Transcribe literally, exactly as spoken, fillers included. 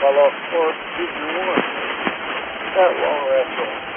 I lost four, two, one. That long restaurant.